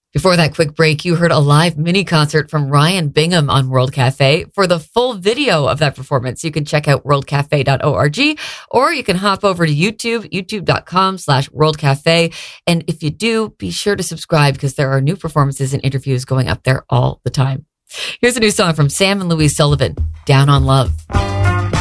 Before that quick break, you heard a live mini concert from Ryan Bingham on World Cafe. For the full video of that performance, you can check out worldcafe.org, or you can hop over to YouTube, youtube.com/worldcafe. And if you do, be sure to subscribe because there are new performances and interviews going up there all the time. Here's a new song from Sam and Louise Sullivan, Down on Love.